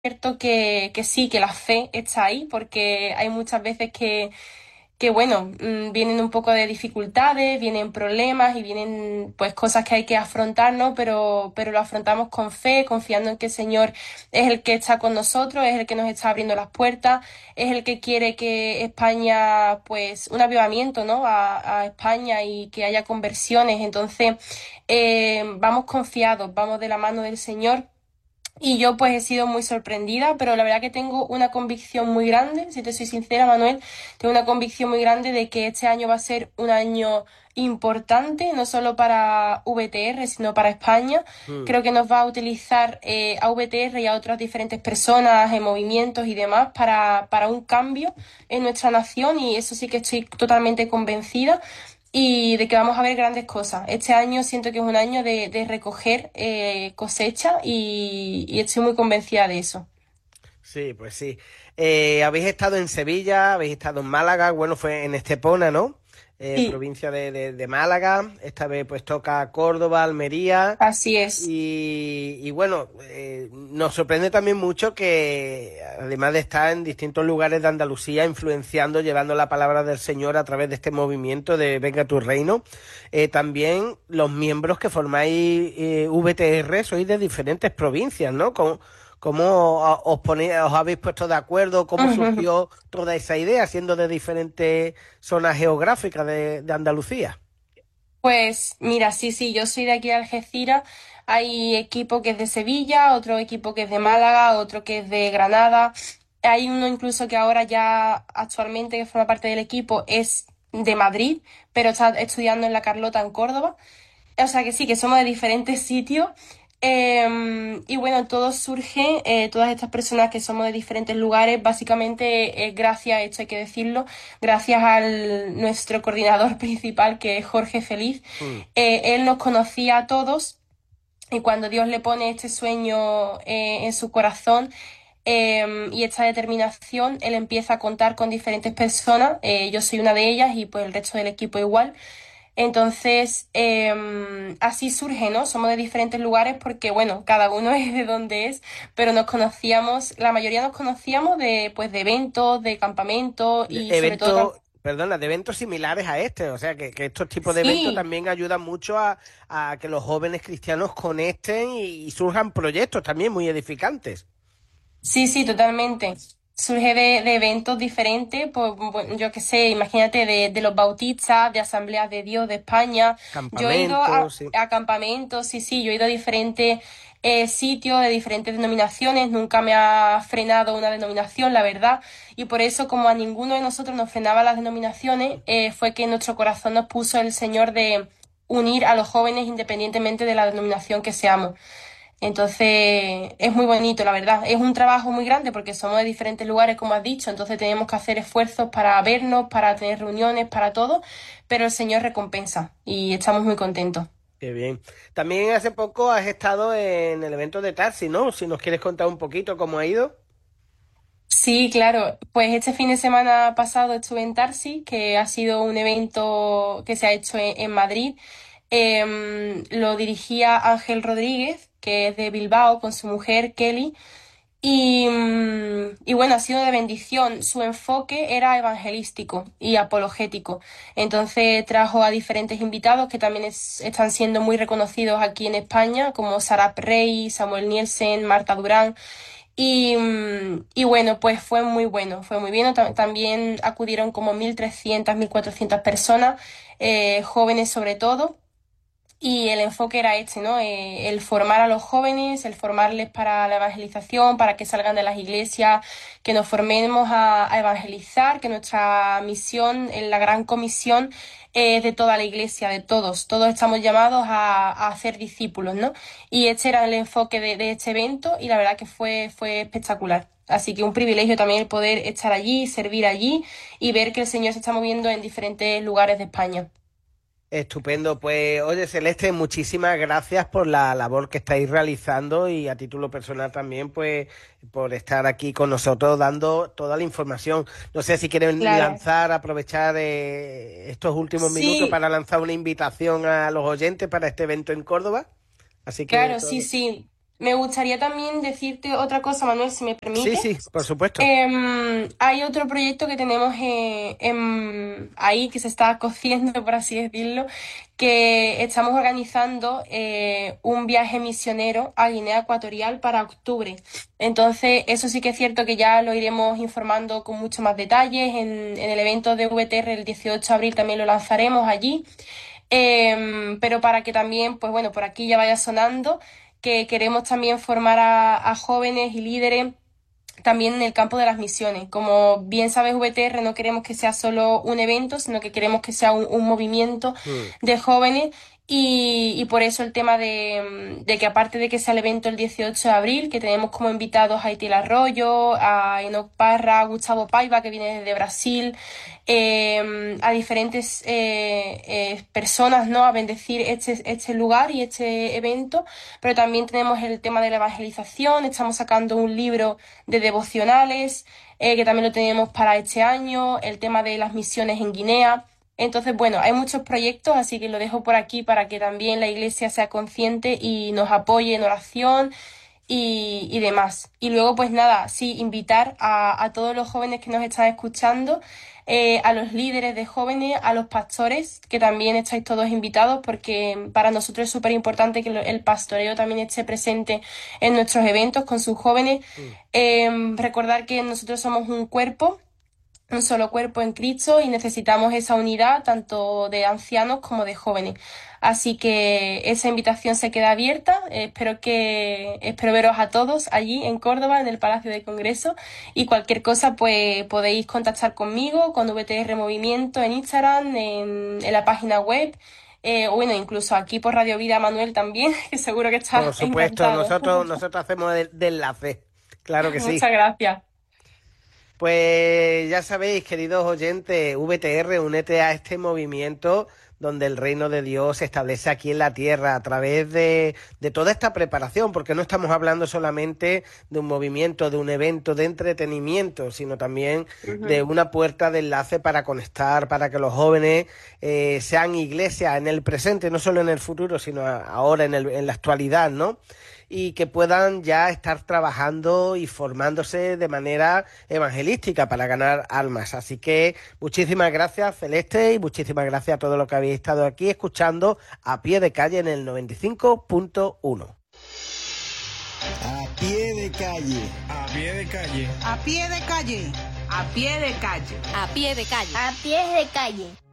cierto que sí, que la fe está ahí, porque hay muchas veces que bueno, vienen un poco de dificultades, vienen problemas y vienen pues cosas que hay que afrontar, ¿no? Pero lo afrontamos con fe, confiando en que el Señor es el que está con nosotros, es el que nos está abriendo las puertas, es el que quiere que España, pues, un avivamiento, ¿no? A España y que haya conversiones. Entonces, vamos confiados, vamos de la mano del Señor. Y yo pues he sido muy sorprendida, pero la verdad que tengo una convicción muy grande, si te soy sincera, Manuel, tengo una convicción muy grande de que este año va a ser un año importante, no solo para VTR, sino para España. Mm. Creo que nos va a utilizar a VTR y a otras diferentes personas, movimientos y demás para un cambio en nuestra nación y eso sí que estoy totalmente convencida y de que vamos a ver grandes cosas. Este año siento que es un año de recoger cosecha y estoy muy convencida de eso. Sí, pues sí. Habéis estado en Sevilla, habéis estado en Málaga, bueno, fue en Estepona, ¿no? Sí, Provincia de Málaga. Esta vez pues toca Córdoba, Almería. así es. Y bueno, nos sorprende también mucho que, además de estar en distintos lugares de Andalucía, influenciando, llevando la palabra del Señor a través de este movimiento de Venga tu Reino, también los miembros que formáis VTR sois de diferentes provincias, ¿no? ¿Cómo os habéis puesto de acuerdo? ¿Cómo surgió toda esa idea, siendo de diferentes zonas geográficas de Andalucía? Pues mira, sí, sí, yo soy de aquí de Algeciras. Hay equipo que es de Sevilla, otro equipo que es de Málaga, otro que es de Granada. Hay uno incluso que ahora ya actualmente que forma parte del equipo es de Madrid, pero está estudiando en la Carlota en Córdoba. O sea que sí, que somos de diferentes sitios. Y bueno, todo surge, todas estas personas que somos de diferentes lugares, básicamente gracias, esto hay que decirlo, gracias al nuestro coordinador principal, que es Jorge Feliz. Mm. Él nos conocía a todos y cuando Dios le pone este sueño en su corazón, y esta determinación, él empieza a contar con diferentes personas. Yo soy una de ellas y pues el resto del equipo igual. Entonces, así surge, ¿no? Somos de diferentes lugares porque, bueno, cada uno es de donde es, pero nos conocíamos, la mayoría nos conocíamos de, pues, de eventos, de campamentos De y sobre todo, eventos, perdona, de eventos similares a este. O sea, que estos tipos de eventos sí, también ayudan mucho a que los jóvenes cristianos conecten y surjan proyectos también muy edificantes. sí, sí, totalmente. Surge de eventos diferentes, pues bueno, yo qué sé, imagínate de los bautistas, de asambleas de Dios de España. Yo he ido Campamentos, sí. a campamentos, sí, sí, yo he ido a diferentes sitios de diferentes denominaciones, nunca me ha frenado una denominación, la verdad, y por eso, como a ninguno de nosotros nos frenaba las denominaciones, fue que en nuestro corazón nos puso el Señor de unir a los jóvenes independientemente de la denominación que seamos. Entonces, es muy bonito, la verdad. Es un trabajo muy grande porque somos de diferentes lugares, como has dicho, entonces tenemos que hacer esfuerzos para vernos, para tener reuniones, para todo, pero el Señor recompensa y estamos muy contentos. Qué bien. También hace poco has estado en el evento de Taxi, ¿no? Si nos quieres contar un poquito cómo ha ido. Sí, claro. Pues este fin de semana pasado estuve en Tarsi, que ha sido un evento que se ha hecho en Madrid. Lo dirigía Ángel Rodríguez, que es de Bilbao, con su mujer Kelly. Y bueno, ha sido de bendición. Su enfoque era evangelístico y apologético. Entonces trajo a diferentes invitados que también están siendo muy reconocidos aquí en España, como Sarah Rey, Samuel Nielsen, Marta Durán. Y bueno, pues fue muy bueno, fue muy bien. También acudieron como 1.300 1.400 personas, jóvenes sobre todo. Y el enfoque era este, ¿no? El formar a los jóvenes, el formarles para la evangelización, para que salgan de las iglesias, que nos formemos a evangelizar, que nuestra misión, en la gran comisión, es de toda la iglesia, de todos. Todos estamos llamados a hacer discípulos, ¿no? Y este era el enfoque de este evento y la verdad que fue espectacular. Así que un privilegio también el poder estar allí, servir allí y ver que el Señor se está moviendo en diferentes lugares de España. Estupendo. Pues, oye, Celeste, muchísimas gracias por la labor que estáis realizando y a título personal también, pues, por estar aquí con nosotros dando toda la información. No sé si quieren Claro. lanzar, aprovechar estos últimos minutos Sí, para lanzar una invitación a los oyentes para este evento en Córdoba. Así que claro, sí, todo. sí. Me gustaría también decirte otra cosa, Manuel, si me Sí, permite. sí, por supuesto. Hay otro proyecto que tenemos ahí que se está cociendo, por así decirlo, que estamos organizando un viaje misionero a Guinea Ecuatorial para octubre. Entonces, eso sí que es cierto que ya lo iremos informando con mucho más detalles. En el evento de VTR el 18 de abril también lo lanzaremos allí. Pero para que también, pues bueno, por aquí ya vaya sonando, que queremos también formar a jóvenes y líderes también en el campo de las misiones. Como bien sabes, VTR no queremos que sea solo un evento, sino que queremos que sea un movimiento Mm. de jóvenes y por eso el tema de que aparte de que sea el evento el 18 de abril, que tenemos como invitados a Itiel Arroyo, a Enoc Parra, a Gustavo Paiva, que viene desde Brasil, a diferentes personas, ¿no? A bendecir este lugar y este evento, pero también tenemos el tema de la evangelización, estamos sacando un libro de devocionales, que también lo tenemos para este año, el tema de las misiones en Guinea. Entonces, bueno, hay muchos proyectos, así que lo dejo por aquí para que también la Iglesia sea consciente y nos apoye en oración y demás. Y luego, pues nada, sí, invitar a todos los jóvenes que nos están escuchando, a los líderes de jóvenes, a los pastores, que también estáis todos invitados, porque para nosotros es súper importante que el pastoreo también esté presente en nuestros eventos con sus jóvenes. Recordar que nosotros somos un solo cuerpo en Cristo y necesitamos esa unidad tanto de ancianos como de jóvenes. Así que esa invitación se queda abierta. Espero veros a todos allí en Córdoba, en el Palacio de Congreso. Y cualquier cosa, pues podéis contactar conmigo, con VTR Movimiento en Instagram, en la página web. Bueno, incluso aquí por Radio Vida, Manuel también, que seguro que Por está supuesto, encantado. nosotros hacemos de enlace. Claro que sí. Muchas gracias. Pues ya sabéis, queridos oyentes, VTR, únete a este movimiento donde el reino de Dios se establece aquí en la tierra a través de toda esta preparación, porque no estamos hablando solamente de un movimiento, de un evento de entretenimiento, sino también de una puerta de enlace para conectar, para que los jóvenes sean iglesia en el presente, no solo en el futuro, sino ahora en la actualidad, ¿no? Y que puedan ya estar trabajando y formándose de manera evangelística para ganar almas. Así que muchísimas gracias, Celeste, y muchísimas gracias a todos los que habéis estado aquí escuchando A Pie de Calle en el 95.1. A pie de calle. A pie de calle. A pie de calle. A pie de calle. A pie de calle. A pie de calle.